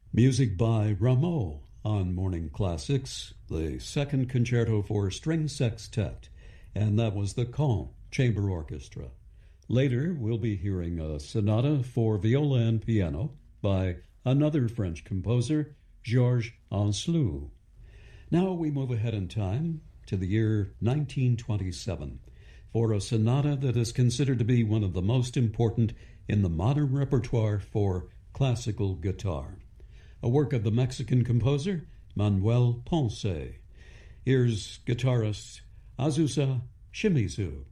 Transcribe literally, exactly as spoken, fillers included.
Music by Rameau on Morning Classics, the second concerto for string sextet, and that was the Caen Chamber Orchestra. Later, we'll be hearing a sonata for viola and piano by another French composer, Georges Ancelou. Now we move ahead in time to the year nineteen twenty-seven for a sonata that is considered to be one of the most important in the modern repertoire for classical guitar. A work of the Mexican composer Manuel Ponce. Here's guitarist Azusa Shimizu.